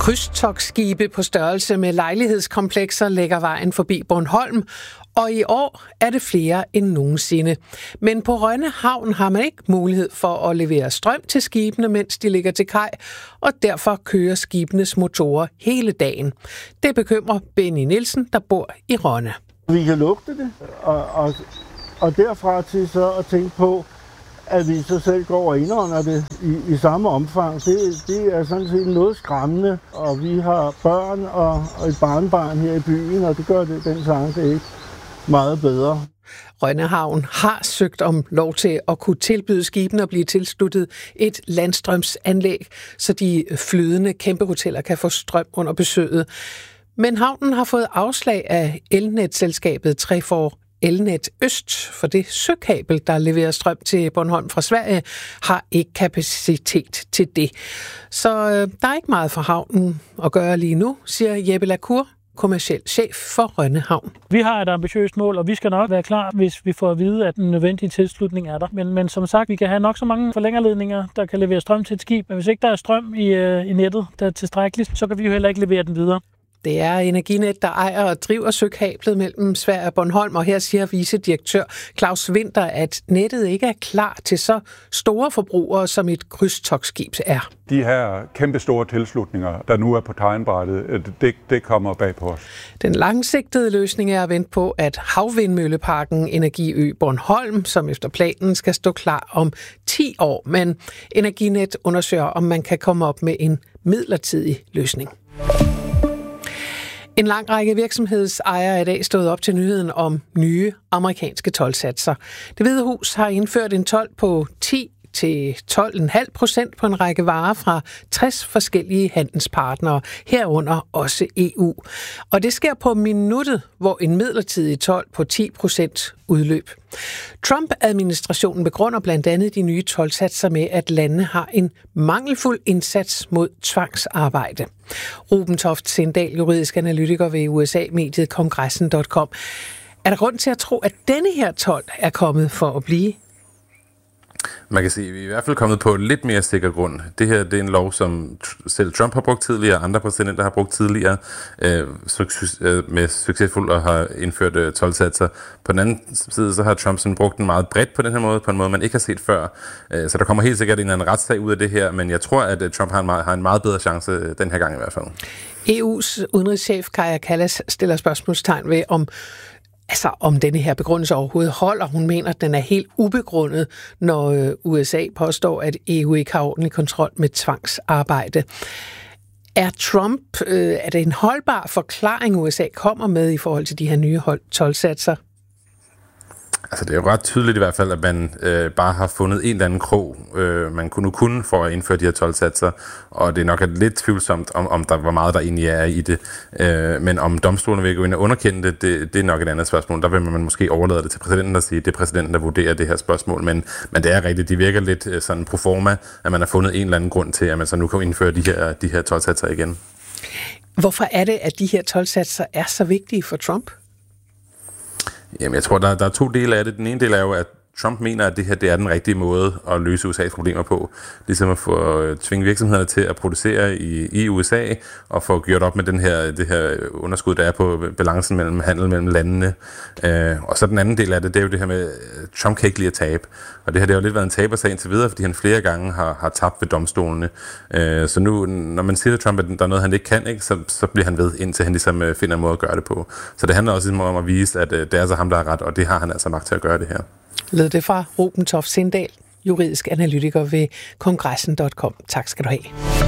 Krydstogtskibe på størrelse med lejlighedskomplekser lægger vejen forbi Bornholm, og i år er det flere end nogensinde. Men på Rønne Havn har man ikke mulighed for at levere strøm til skibene, mens de ligger til kaj, og derfor kører skibenes motorer hele dagen. Det bekymrer Benny Nielsen, der bor i Rønne. Vi kan lugte det, og derfra til så at tænke på, at vi så selv går og indånder det i samme omfang, det er sådan set noget skræmmende. Og vi har børn og et barnebarn her i byen, og det gør det den chance ikke meget bedre. Rønne Havn har søgt om lov til at kunne tilbyde skibene at blive tilsluttet et landstrømsanlæg, så de flydende kæmpehoteller kan få strøm under besøget. Men havnen har fået afslag af elnetselskabet Trefor Elnet Øst, for det søkabel, der leverer strøm til Bornholm fra Sverige, har ikke kapacitet til det. Så der er ikke meget for havnen at gøre lige nu, siger Jeppe Lacour, kommerciel chef for Rønne Havn. Vi har et ambitiøst mål, og vi skal nok være klar, hvis vi får at vide, at den nødvendige tilslutning er der. Men som sagt, vi kan have nok så mange forlængerledninger, der kan levere strøm til et skib. Men hvis ikke der er strøm i nettet, der er tilstrækkeligt, så kan vi jo heller ikke levere den videre. Det er Energinet, der ejer og driver søkablet mellem Sverige og Bornholm, og her siger vicedirektør Claus Winter, at nettet ikke er klar til så store forbrugere, som et krydstogtskib er. De her kæmpe store tilslutninger, der nu er på tegnbrættet, det kommer bag på os. Den langsigtede løsning er at vente på, at havvindmølleparken Energiø Bornholm, som efter planen skal stå klar om 10 år, men Energinet undersøger, om man kan komme op med en midlertidig løsning. En lang række virksomhedsejere er i dag stået op til nyheden om nye amerikanske toldsatser. Det Hvide Hus har indført en told på 10-12,5% på en række varer fra 60 forskellige handelspartnere, herunder også EU. Og det sker på minuttet, hvor en midlertidig told på 10% udløb. Trump-administrationen begrunder blandt andet de nye toldsatser med, at landene har en mangelfuld indsats mod tvangsarbejde. Ruben Toft Sindal, juridisk analytiker ved USA-mediet Kongressen.com. Er der grund til at tro, at denne her told er kommet for at blive? Man kan sige, at vi er i hvert fald kommet på lidt mere sikker grund. Det her det er en lov, som selv Trump har brugt tidligere, andre præsidenter har brugt tidligere, med succesfuldt og har indført toldsatser. På den anden side, så har Trump sådan brugt den meget bredt på den her måde, på en måde, man ikke har set før. Så der kommer helt sikkert en retssag ud af det her, men jeg tror, at Trump har en meget bedre chance den her gang i hvert fald. EU's udenrigschef Kaja Kallas stiller spørgsmålstegn ved, om denne her begrundelse overhovedet holder. Hun mener, at den er helt ubegrundet, når USA påstår, at EU ikke har ordentlig kontrol med tvangsarbejde. Er det en holdbar forklaring, USA kommer med i forhold til de her nye toldsatser? Altså det er jo ret tydeligt i hvert fald, at man bare har fundet en eller anden krog, man kunne for at indføre de her toldsatser, og det er nok lidt tvivlsomt, om der hvor meget der egentlig er i det. Men om domstolene vil gå ind og underkende det er nok et andet spørgsmål. Der vil man måske overlade det til præsidenten og sige, det er præsidenten, der vurderer det her spørgsmål. Men det er rigtigt, de virker lidt sådan proforma, at man har fundet en eller anden grund til, at man så nu kan indføre de her toldsatser igen. Hvorfor er det, at de her toldsatser er så vigtige for Trump? Jamen, jeg tror, der er to dele af det. Den ene del er jo, at Trump mener, at det her det er den rigtige måde at løse USA's problemer på. Ligesom at få tvinge virksomhederne til at producere i USA, og få gjort op med det her underskud, der er på balancen mellem handel mellem landene. Og så den anden del af det er jo det her med, Trump kan ikke lide at tabe. Og det her det har jo lidt været en tabersag indtil videre, fordi han flere gange har tabt ved domstolene. Så nu, når man siger til Trump, at der er noget, han ikke kan, ikke, så bliver han ved, indtil han ligesom finder en måde at gøre det på. Så det handler også om at vise, at det er så ham, der er ret, og det har han altså magt til at gøre det her. Lød det fra Ruben Toft Sindal, juridisk analytiker ved Kongressen.com. Tak skal du have.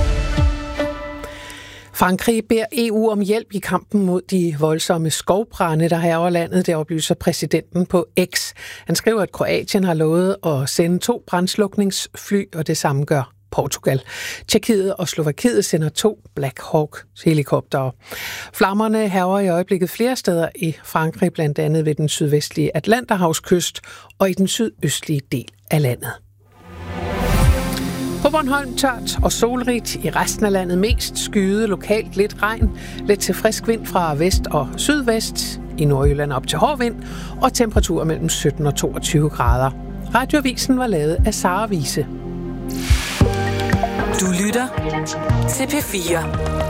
Frankrig beder EU om hjælp i kampen mod de voldsomme skovbrande, der hærger landet. Det oplyser præsidenten på X. Han skriver, at Kroatien har lovet at sende 2 brandslukningsfly, og det samme gør Portugal. Tjekkiet og Slovakiet sender 2 Black Hawk-helikoptere. Flammerne hærger i øjeblikket flere steder i Frankrig, blandt andet ved den sydvestlige Atlanterhavskyst og i den sydøstlige del af landet. På Bornholm tørt og solrigt, i resten af landet mest skyet, lokalt lidt regn, lidt til frisk vind fra vest og sydvest, i Nordjylland op til hård vind, og temperaturer mellem 17 og 22 grader. Radioavisen var lavet af Sara Wiese. Du lytter til P4.